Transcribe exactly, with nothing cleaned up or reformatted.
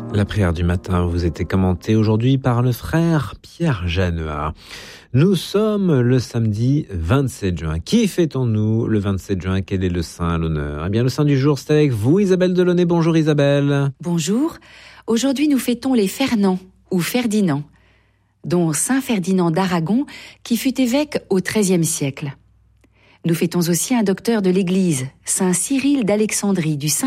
La prière du matin vous était commentée aujourd'hui par le frère Pierre Jeanneur. Nous sommes le samedi vingt-sept juin. Qui fêtons-nous le vingt-sept juin? Quel est le saint à l'honneur? Eh bien, le saint du jour, c'est avec vous, Isabelle Delaunay. Bonjour Isabelle. Bonjour. Aujourd'hui, nous fêtons les Fernand ou Ferdinand, dont saint Ferdinand d'Aragon, qui fut évêque au treizième siècle. Nous fêtons aussi un docteur de l'Église, saint Cyril d'Alexandrie, du